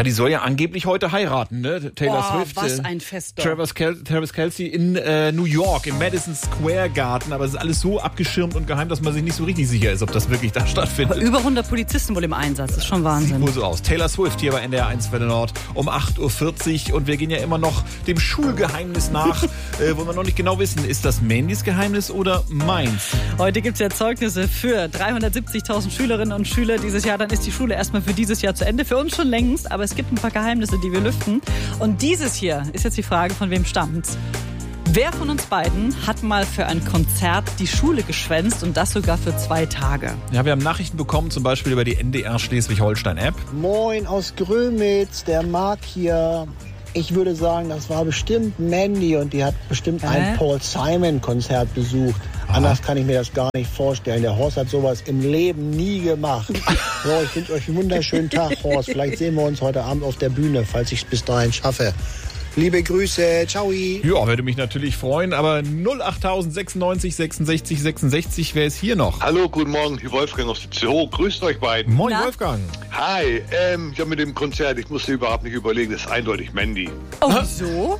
Ja, die soll ja angeblich heute heiraten, ne? Taylor Swift. Was ein Fest doch. Travis Kelce in New York, im Madison Square Garden. Aber es ist alles so abgeschirmt und geheim, dass man sich nicht so richtig sicher ist, ob das wirklich da stattfindet. Aber über 100 Polizisten wohl im Einsatz. Das ist schon Wahnsinn. Sieht wohl so aus. Taylor Swift hier bei NDR 1 Welle Nord um 8.40 Uhr. Und wir gehen ja immer noch dem Schulgeheimnis nach, wo wir noch nicht genau wissen, ist das Mandys Geheimnis oder meins? Heute gibt es ja Zeugnisse für 370.000 Schülerinnen und Schüler dieses Jahr. Dann ist die Schule erstmal für dieses Jahr zu Ende. Für uns schon längst. Aber es gibt ein paar Geheimnisse, die wir lüften. Und dieses hier ist jetzt die Frage, von wem stammt's? Wer von uns beiden hat mal für ein Konzert die Schule geschwänzt und das sogar für 2 Tage? Ja, wir haben Nachrichten bekommen, zum Beispiel über die NDR Schleswig-Holstein-App. Moin aus Grömitz, der Marc hier. Ich würde sagen, das war bestimmt Mandy und die hat bestimmt ein Paul Simon-Konzert besucht. Anders kann ich mir das gar nicht vorstellen. Der Horst hat sowas im Leben nie gemacht. So, ich wünsche euch einen wunderschönen Tag, Horst. Vielleicht sehen wir uns heute Abend auf der Bühne, falls ich es bis dahin schaffe. Liebe Grüße, ciao. Ja, würde mich natürlich freuen, aber 08096 66 66, wer ist hier noch? Hallo, guten Morgen, hier Wolfgang aus der CO. Grüßt euch beiden. Moin, Wolfgang. Hi, ja, mit dem Konzert, ich musste überhaupt nicht überlegen, das ist eindeutig Mandy. Oh, wieso?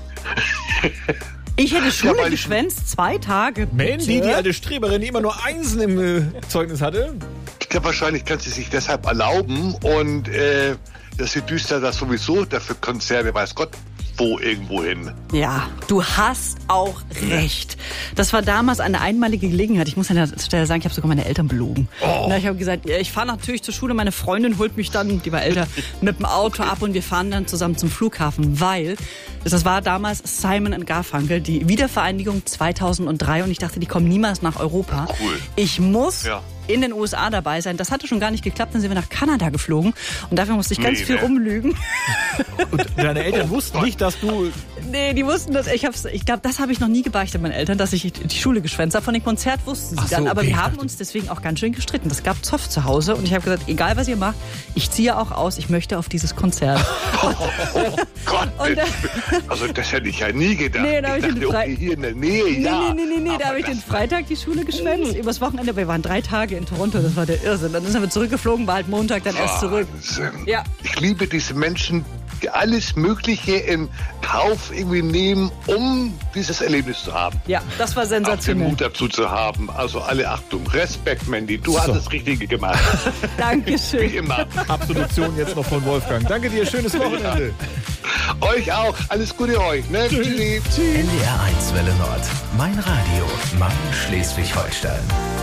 Ich hätte Schule geschwänzt, 2 Tage. Bitte? Mandy, die alte Streberin, die immer nur Einsen im Zeugnis hatte? Ich glaube, wahrscheinlich kann sie sich deshalb erlauben und dass sie düster das sowieso dafür Konzerte, weiß Gott, wo irgendwo hin. Ja, du hast auch recht. Das war damals eine einmalige Gelegenheit. Ich muss an der Stelle sagen, ich habe sogar meine Eltern belogen. Na, ich habe gesagt, ich fahre natürlich zur Schule, meine Freundin holt mich dann, die war älter, mit dem Auto ab und wir fahren dann zusammen zum Flughafen, weil das war damals Simon & Garfunkel, die Wiedervereinigung 2003 und ich dachte, die kommen niemals nach Europa. Cool. Ich muss Ja. in den USA dabei sein. Das hatte schon gar nicht geklappt, dann sind wir nach Kanada geflogen und dafür musste ich ganz viel rumlügen. Und deine Eltern wussten nicht, dass du... Nee, die wussten das. Ich glaube, das habe ich noch nie gebeichtet meinen Eltern, dass ich die Schule geschwänzt habe. Von dem Konzert wussten sie Ach so, dann. Aber okay, wir ich haben dachte- uns deswegen auch ganz schön gestritten. Das gab Zoff zu Hause und ich habe gesagt, egal was ihr macht, ich ziehe auch aus, ich möchte auf dieses Konzert. Oh Gott, Und, also das hätte ich ja nie gedacht. Nee, da hab ich den dachte, okay, hier in der Nähe, ja. Nee, da Aber habe ich den das- Freitag die Schule geschwänzt. Übers Wochenende, wir waren 3 Tage in Toronto, das war der Irrsinn. Dann sind wir zurückgeflogen, war halt Montag dann erst zurück. Wahnsinn. Ja. Ich liebe diese Menschen, die alles Mögliche in Kauf irgendwie nehmen, um dieses Erlebnis zu haben. Ja, das war Auch den sensationell. Mut dazu zu haben. Also alle Achtung. Respekt, Mandy. Du hast das Richtige gemacht. Wie Dankeschön. immer. Absolution jetzt noch von Wolfgang. Danke dir, schönes Wochenende. Euch auch. Alles Gute euch. Ne? Tschüssi. NDR 1 Welle Nord. Mein Radio. Mein Schleswig-Holstein.